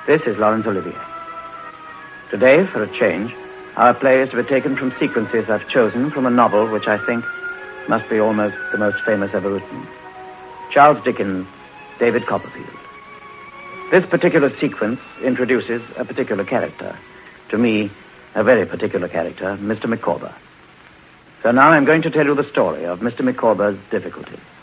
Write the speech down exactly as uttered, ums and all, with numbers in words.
This is Laurence Olivier. Today, for a change, our play is to be taken from sequences I've chosen from a novel which I think must be almost the most famous ever written. Charles Dickens' David Copperfield. This particular sequence introduces a particular character. To me, a very particular character, Mister Micawber. So now I'm going to tell you the story of Mister Micawber's difficulties.